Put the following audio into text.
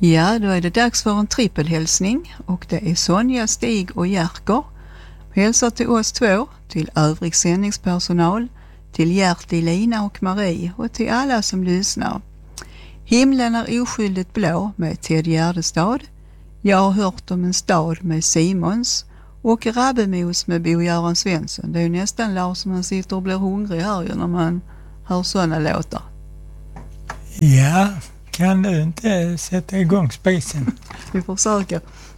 Ja, då är det dags för en trippelhälsning och det är Sonja, Stig och Jerker. Hälsar till oss två, till övrig sändningspersonal, till Gerti, Lina och Marie och till alla som lyssnar. Himlen är oskyldigt blå med Ted Gärdestad. Jag har hört om en stad med Simons och Rabbemos med Bo-Göran Svensson. Det är ju nästan Lars som man sitter och blir hungrig här ju när man hör sådana låtar. Ja, kan du inte sätta igång spisen? Vi försöker.